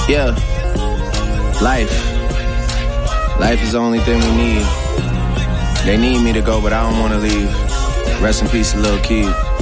Yeah. Life. Life is the only thing we need. They need me to go, but I don't want to leave. Rest in peace, Lil' Keith.